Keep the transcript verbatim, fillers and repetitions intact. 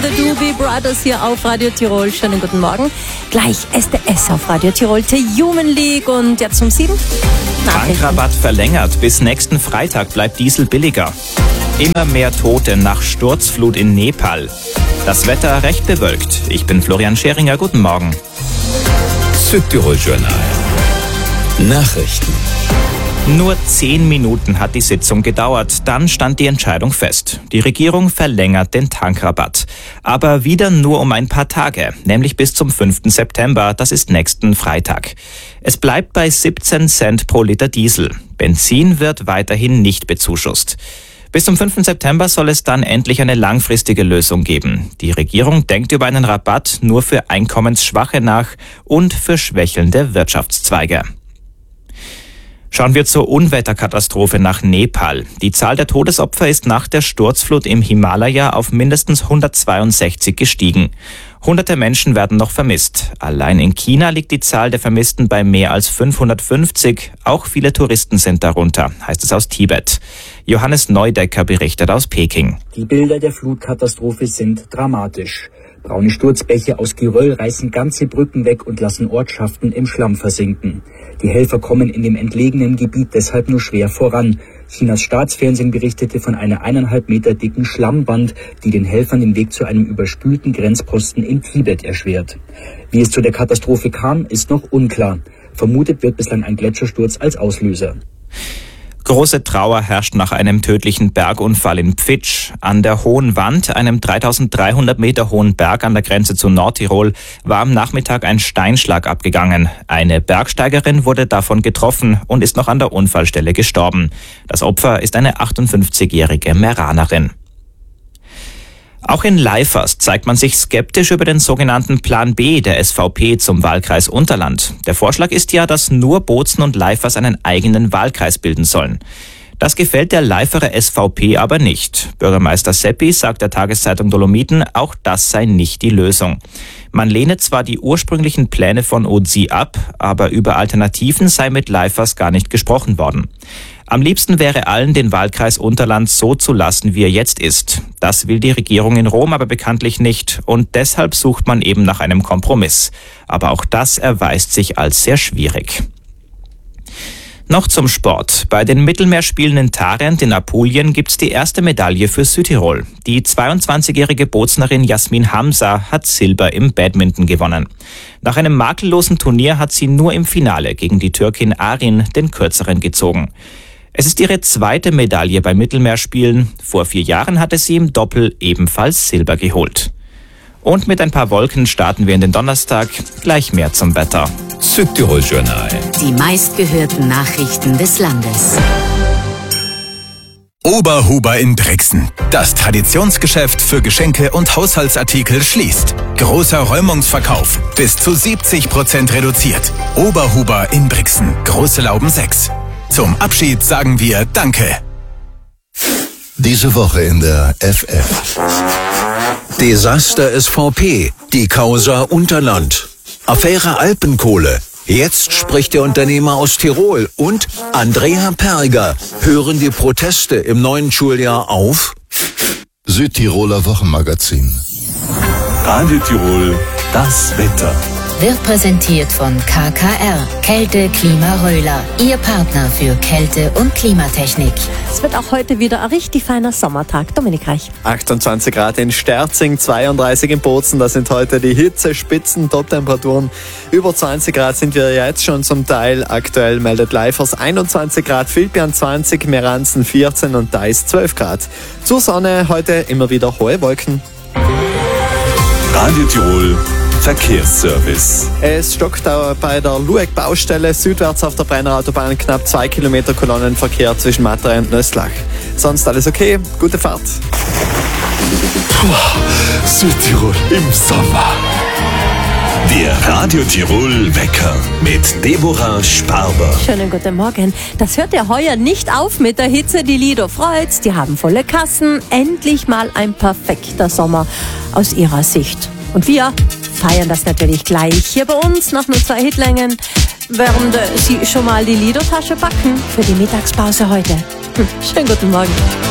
The Doobie Brothers hier auf Radio Tirol. Schönen guten Morgen. Gleich S D S auf Radio Tirol, The Human League und jetzt um sieben. Tankrabatt verlängert. Bis nächsten Freitag bleibt Diesel billiger. Immer mehr Tote nach Sturzflut in Nepal. Das Wetter recht bewölkt. Ich bin Florian Scheringer. Guten Morgen. Südtirol Journal. Nachrichten. Nur zehn Minuten hat die Sitzung gedauert, dann stand die Entscheidung fest. Die Regierung verlängert den Tankrabatt. Aber wieder nur um ein paar Tage, nämlich bis zum fünften September, das ist nächsten Freitag. Es bleibt bei siebzehn Cent pro Liter Diesel. Benzin wird weiterhin nicht bezuschusst. Bis zum fünften September soll es dann endlich eine langfristige Lösung geben. Die Regierung denkt über einen Rabatt nur für Einkommensschwache nach und für schwächelnde Wirtschaftszweige. Schauen wir zur Unwetterkatastrophe nach Nepal. Die Zahl der Todesopfer ist nach der Sturzflut im Himalaya auf mindestens hundertzweiundsechzig gestiegen. Hunderte Menschen werden noch vermisst. Allein in China liegt die Zahl der Vermissten bei mehr als fünfhundertfünfzig. Auch viele Touristen sind darunter, heißt es aus Tibet. Johannes Neudecker berichtet aus Peking. Die Bilder der Flutkatastrophe sind dramatisch. Braune Sturzbäche aus Geröll reißen ganze Brücken weg und lassen Ortschaften im Schlamm versinken. Die Helfer kommen in dem entlegenen Gebiet deshalb nur schwer voran. Chinas Staatsfernsehen berichtete von einer eineinhalb Meter dicken Schlammwand, die den Helfern den Weg zu einem überspülten Grenzposten in Tibet erschwert. Wie es zu der Katastrophe kam, ist noch unklar. Vermutet wird bislang ein Gletschersturz als Auslöser. Große Trauer herrscht nach einem tödlichen Bergunfall in Pfitsch. An der Hohen Wand, einem dreitausenddreihundert Meter hohen Berg an der Grenze zu Nordtirol, war am Nachmittag ein Steinschlag abgegangen. Eine Bergsteigerin wurde davon getroffen und ist noch an der Unfallstelle gestorben. Das Opfer ist eine achtundfünfzigjährige Meranerin. Auch in Leifers zeigt man sich skeptisch über den sogenannten Plan B der S V P zum Wahlkreis Unterland. Der Vorschlag ist ja, dass nur Bozen und Leifers einen eigenen Wahlkreis bilden sollen. Das gefällt der Leiferer S V P aber nicht. Bürgermeister Seppi sagt der Tageszeitung Dolomiten, auch das sei nicht die Lösung. Man lehne zwar die ursprünglichen Pläne von O D S I ab, aber über Alternativen sei mit Leifers gar nicht gesprochen worden. Am liebsten wäre allen, den Wahlkreis Unterland so zu lassen, wie er jetzt ist. Das will die Regierung in Rom aber bekanntlich nicht und deshalb sucht man eben nach einem Kompromiss. Aber auch das erweist sich als sehr schwierig. Noch zum Sport. Bei den Mittelmeerspielen in Tarent in Apulien gibt's die erste Medaille für Südtirol. Die zweiundzwanzigjährige Boznerin Jasmin Hamza hat Silber im Badminton gewonnen. Nach einem makellosen Turnier hat sie nur im Finale gegen die Türkin Arin den Kürzeren gezogen. Es ist ihre zweite Medaille bei Mittelmeerspielen. Vor vier Jahren hatte sie im Doppel ebenfalls Silber geholt. Und mit ein paar Wolken starten wir in den Donnerstag. Gleich mehr zum Wetter. Südtirol Journal. Die meistgehörten Nachrichten des Landes. Oberhuber in Brixen. Das Traditionsgeschäft für Geschenke und Haushaltsartikel schließt. Großer Räumungsverkauf. Bis zu siebzig Prozent reduziert. Oberhuber in Brixen. Große Lauben sechs. Zum Abschied sagen wir Danke. Diese Woche in der F F. Desaster S V P. Die Causa Unterland. Affäre Alpenkohle. Jetzt spricht der Unternehmer aus Tirol und Andrea Perger. Hören die Proteste im neuen Schuljahr auf? Südtiroler Wochenmagazin. Radio Tirol, das Wetter. Wird präsentiert von K K R, Kälte Klima Röhler, Ihr Partner für Kälte- und Klimatechnik. Es wird auch heute wieder ein richtig feiner Sommertag. Dominik Reich. achtundzwanzig Grad in Sterzing, zweiunddreißig in Bozen, das sind heute die Hitzespitzen, Top-Temperaturen. Über zwanzig Grad sind wir jetzt schon zum Teil. Aktuell meldet Leifers einundzwanzig Grad, Vilpian zwanzig, Meranzen vierzehn und Deis zwölf Grad. Zur Sonne heute immer wieder hohe Wolken. Radio Tirol Verkehrsservice. Es stockt bei der Lueck-Baustelle südwärts auf der Brenner Autobahn knapp zwei Kilometer Kolonnenverkehr zwischen Matrei und Nöstlach. Sonst alles okay, gute Fahrt. Puh, Südtirol im Sommer. Der Radio Tirol Wecker mit Deborah Sparber. Schönen guten Morgen. Das hört ja heuer nicht auf mit der Hitze. Die Lido freut's, die haben volle Kassen. Endlich mal ein perfekter Sommer aus ihrer Sicht. Und wir feiern das natürlich gleich hier bei uns nach nur zwei Hitlängen, während Sie schon mal die Lido-Tasche packen für die Mittagspause heute. Hm, schönen guten Morgen.